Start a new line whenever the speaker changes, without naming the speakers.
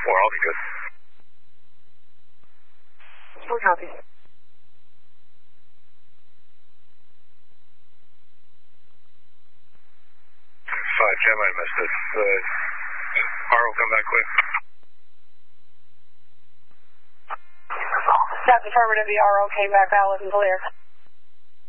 I'll be good.
We're copy.
Jim, I missed it. RO, come back quick.
That's affirmative. The RO came back valid and clear.